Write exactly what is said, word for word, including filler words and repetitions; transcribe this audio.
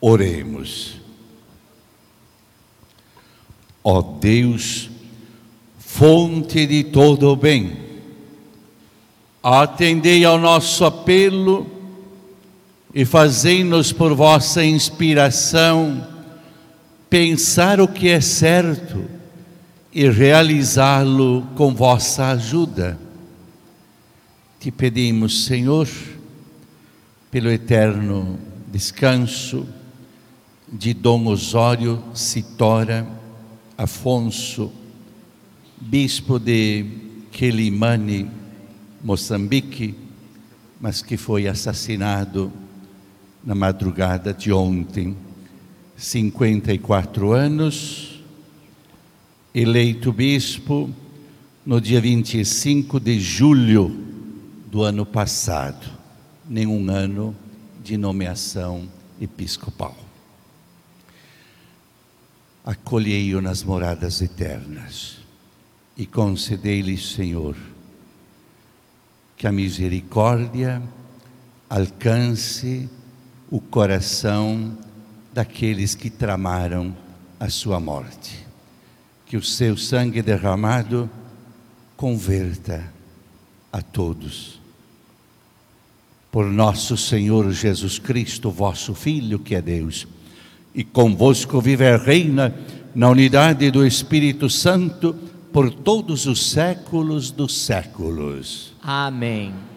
Oremos. Ó Deus, fonte de todo o bem, atendei ao nosso apelo e fazei-nos por vossa inspiração pensar o que é certo e realizá-lo com vossa ajuda. Te pedimos, Senhor, pelo eterno descanso de Dom Osório Citora Afonso, bispo de Quelimane, Moçambique, mas que foi assassinado na madrugada de ontem, cinquenta e quatro anos, eleito bispo no dia vinte e cinco de julho do ano passado, nenhum ano de nomeação episcopal. Acolhei-o nas moradas eternas e concedei-lhe, Senhor, que a misericórdia alcance o coração daqueles que tramaram a sua morte. Que o seu sangue derramado converta a todos. Por nosso Senhor Jesus Cristo, vosso Filho, que é Deus, e convosco vive e reina na unidade do Espírito Santo por todos os séculos dos séculos. Amém.